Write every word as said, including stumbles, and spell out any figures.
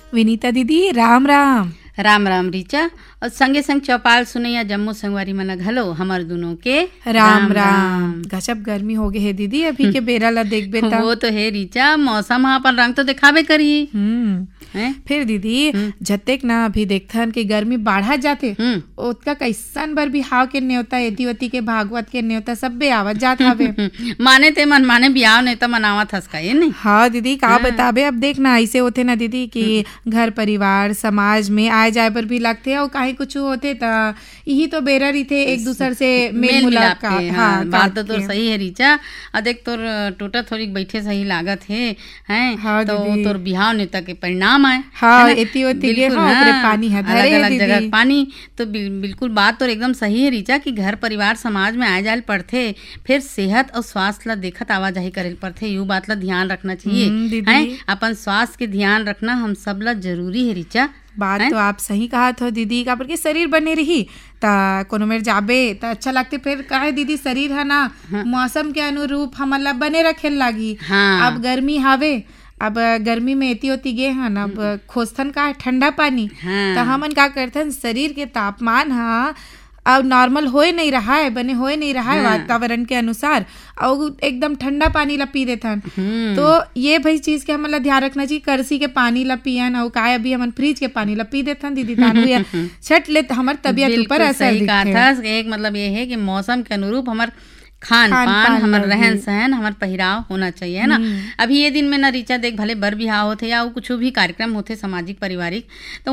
विनीता दीदी राम राम। राम राम रीचा और संगे संग चौपाल सुनैया जम्मू संगवारी मन घलो हमर दुनों के राम राम, राम। गजब गर्मी हो गए है दीदी, अभी के बेरा ला देखबे ता वो तो है रीचा, मौसम हा अपन रंग तो दिखावे करी। हम्म फिर दीदी जतेक ना अभी देखथन कि गर्मी बढ़ा जाते ओतका कैसन बर बिहाव के न्योता एती ओती के भागवत के न्योता सबे आवत जात हवे। माने ते मन माने बियाह ने तो मनावत हस का ये नहीं। हाँ दीदी का बताबे, अब देख ना ऐसे होते ना दीदी कि घर परिवार समाज में आए जाए पर भी लगते और काहे कुछ होते ता यही तो बेरा रही एक दूसर से मेल मुलाकात। हाँ बात तो तोर सही है रीचा। आ देख तोर टोटा थोड़ी बैठे सही लागत है हैं। हाँ, तो तोर बिहाव नेता के परिणाम आए। हाँ एती ओती के हाँ, हाँ, पानी है धरे अलग अलग जगह पानी तो बिल्कुल बात तो एकदम सही है रीचा कि घर परिवार समाज में आए जाए पड़थे, फिर सेहत और स्वास्थ्य ला देखत आवाजाही करे पड़थे। यू बात ला ध्यान रखना चाहिए हैं। अपन स्वास्थ्य के ध्यान रखना हम सब ला जरूरी है रीचा। बात तो आप सही कहा था दीदी, का porque शरीर बने रही ता कोनो मेर जाबे ता अच्छा लगते। फिर काहे दीदी शरीर है ना हाँ। मौसम के अनुरूप हमला बने रखे लागी। हाँ। अब गर्मी हावे, अब गर्मी में एती होती गे हन, अब खोजथन का ठंडा पानी। हाँ। तो हमन का करथन शरीर के तापमान हा अब नॉर्मल होए नहीं रहा है, बने होए नहीं रहा है वातावरण के अनुसार, और एकदम ठंडा पानी ला पी देथन। तो ये भाई चीज के हमला ध्यान रखना चाहिए। करसी के पानी ला पियन और काय अभी हमन फ्रिज के पानी ला पी देथन दीदी तानु या छट ले हमार तबीयत ऊपर असर दिखता। एक मतलब ये है कि मौसम के अनुरूप हमार खान पान, हमार रहन सहन, हमार पहिराव होना चाहिए है ना। अभी ये दिन में ना रीचा देख भले बर बिहाव होते या कुछ भी कार्यक्रम होते सामाजिक पारिवारिक तो